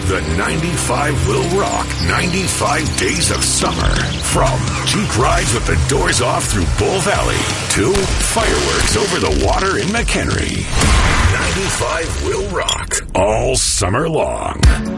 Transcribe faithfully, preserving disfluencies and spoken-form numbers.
The ninety-five will rock ninety-five days of summer. From Jeep rides with the doors off through Bull Valley to fireworks over the water in McHenry. ninety-five will rock all summer long.